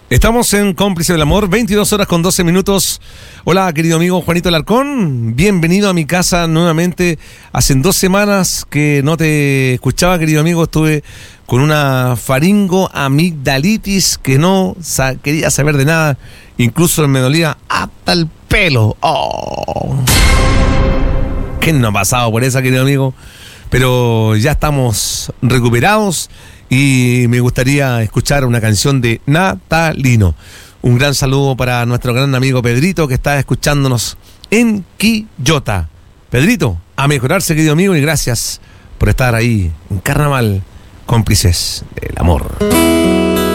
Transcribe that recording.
Estamos en Cómplice del Amor, 22 horas con 12 minutos. Hola, querido amigo Juanito Alarcón. Bienvenido a mi casa nuevamente. Hace 2 semanas que no te escuchaba, querido amigo. Estuve con una faringoamigdalitis que no quería saber de nada. Incluso me dolía hasta el pelo. ¡Oh! ¿Qué no ha pasado por esa, querido amigo? Pero ya estamos recuperados. Y me gustaría escuchar una canción de Natalino. Un gran saludo para nuestro gran amigo Pedrito, que está escuchándonos en Quillota. Pedrito, a mejorarse, querido amigo, y gracias por estar ahí en Carnaval, Cómplices del Amor.